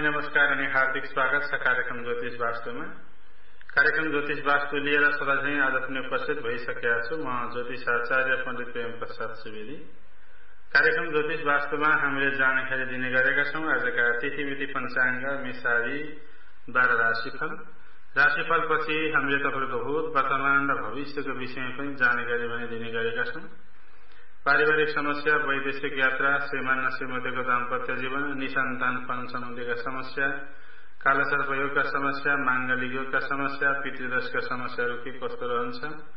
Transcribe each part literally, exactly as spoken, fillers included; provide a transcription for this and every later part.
नमस्कार अनि हार्दिक स्वागत छ कार्यक्रम ज्योतिष वास्तुमा। कार्यक्रम ज्योतिष वास्तु लिएर सदा चाहिँ आज पनि उपस्थित भइसकेका छु। म ज्योतिष आचार्य पण्डित प्रेम प्रसाद सुवेदी। कार्यक्रम ज्योतिष वास्तुमा हामीले जानकारी दिने गरेका छौं। आजका तिथिमिति पञ्चाङ्ग मिसारी बाह्र राशिफल। राशिफल पछि हामीले तपाईको भूत वर्तमान र भविष्यको विषयमा पनि जानकारी भने दिने गरेका छौं। पारिवारिक समस्या, वैदेशिक यात्रा, श्रीमान श्रीमतीको दाम्पत्य जीवन, निसन्तान फल सम्बन्धीका समस्या, कालसर्प योगका समस्या, माङ्गलिक योगका समस्या, पितृदोषका समस्याहरू के कस्तो रहन्छ,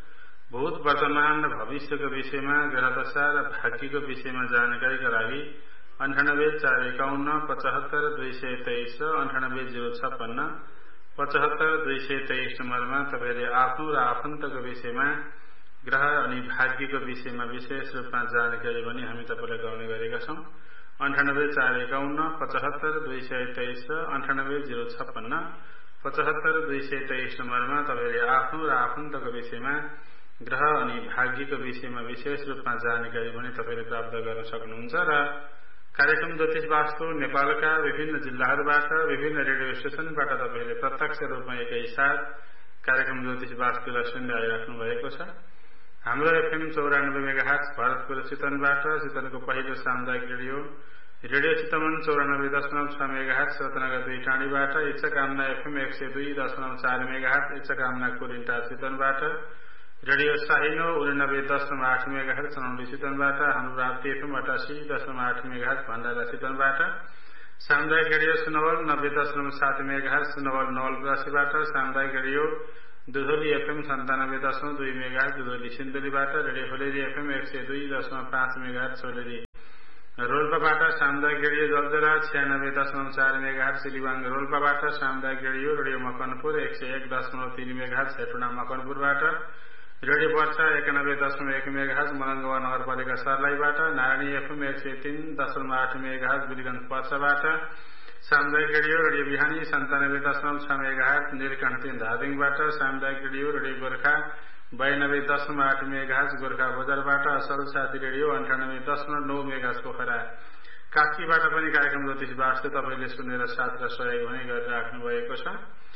भूत वर्तमान र भविष्यको विषयमा, ग्रहदशा र भाग्यको विषयमा जानकारीका लागि अन्ठानब्बे चार एकाउन्न पचहत्तर दुई सय तेइस र अन्ठानब्बे जिरो छप्पन्न पचहत्तर दुई सय तेइस नम्बरमा तपाईले आफ्नो र आफन्तको विषयमा, ग्रह अनि भाग्यको विषयमा विशेष रूपमा जानकारी पनि हामी तपाईलाई गराउने गरेका छौं। अन्ठानब्बे चार एकाउन्न पचहत्तर दुई सय तेइस र अन्ठानब्बे जिरो छप्पन्न पचहत्तर दुई सय तेइस नम्बरमा तपाईले आफ्नो र आफन्तको विषयमा, ग्रह अनि भाग्यको विषयमा विशेष रूपमा जानकारी पनि तपाईले प्राप्त गर्न सक्नुहुन्छ। र कार्यक्रम ज्योतिष वास्तु नेपालका विभिन्न जिल्लाहरूबाट, विभिन्न रेडियो स्टेशनबाट तपाईले प्रत्यक्ष रूपमा एकैसाथ कार्यक्रम ज्योतिष वास्तुलाई सुन्दै आइराख्नु भएको छ। हाम्रो एफएम चौरानब्बे मेगाहर्ट्ज भरतपुर चितवनबाट, चितवनको पहिलो सामुदायिक रेडियो रेडियो चितवन चौरानब्बे दशमलव छ मेगाहर्ट्ज, रत्नगर दुई टाँडीबाट, इच्छकामना एफएम एक सय दुई दशमलव चार मेगाहर्ट्ज, इच्छकामना कोरिन्टा चितवनबाट, रेडियो साहिनो उनानब्बे दशमलव आठ मेगाहर्ट्ज चनौली चितवनबाट, हाम्रो राप्ती एफएम अठासी दशमलव आठ मेगाहर्ट्ज भण्डारा चितवनबाट, सामुदायिक रेडियो सुनवल नब्बे दशमलव सात मेगाहर्ट्ज सुनवल नवलपरासीबाट, सामुदायिक रेडियो दुधोली एफएम सन्तानब्बे दशमलव दुई मेगाहर्ट्ज दुधोली सिन्धुलीबाट, रेडियो होलेरी एफएम एक सय दुई दशमलव पाँच मेगाहर्ट्ज होलेरी रोल्पाबाट, सामुदायिक रेडियो जलजरा छ्यानब्बे दशमलव चार मेगाहर्ट्ज सिलिवाङ रोल्पाबाट, सामुदायिक रेडियो रेडियो मकनपुर एक सय एक दशमलव तीन मेगाहर्ट्ज हेटुडा मकनपुरबाट, रेडियो वर्षा एकानब्बे दशमलव एक मेगाहर्ट्ज मलङ्गवा नगरपालिका सर्लाहीबाट, नारायणी एफएम एक सय तीन दशमलव आठ मेगाहर्ट्ज बिलिगञ्ज पर्साबाट, सामुदायिक रेडियो रेडियो बिहानी सन्तानब्बे दशमलव छ मेगाहर्ट्ज नीलकण्ठ तीन धादिङबाट, सामुदायिक रेडियो रेडियो गोर्खा बयानब्बे दशमलव आठ मेगाहर्ट्ज गोर्खा बजारबाट, असल साथी रेडियो अन्ठानब्बे दशमलव नौ मेगाहर्ट्ज पोखरा कास्कीबाट पनि कार्यक्रम ज्योतिष वास्तु तपाईँले सुनेर साथ र सहयोग पनि गरिराख्नु भएको छ।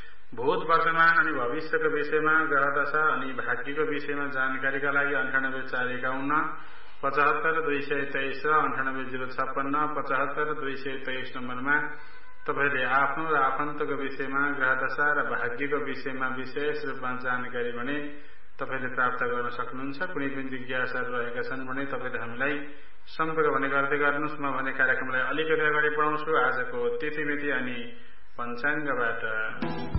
भूत वर्तमान अनि भविष्यको विषयमा, ग्रहदशा अनि भाग्यको विषयमा जानकारीका लागि अन्ठानब्बे चार एकाउन्न पचहत्तर दुई सय तेइस र अन्ठानब्बे जिरो छप्पन्न पचहत्तर दुई सय तेइस नम्बरमा तपाईले आफ्नो र आफन्तको विषयमा, ग्रहदशा र भाग्यको विषयमा विशेष रूपमा जानकारी भने तपाईले प्राप्त गर्न सक्नुहुन्छ। कुनै पनि जिज्ञासाहरू रहेका छन् भने तपाईले हामीलाई सम्पर्क भने गर्दै गर्नुहोस्। म भने कार्यक्रमलाई अलिकति अगाडि बढाउँछु आजको तिथिमिति अनि पञ्चाङ्गबाट।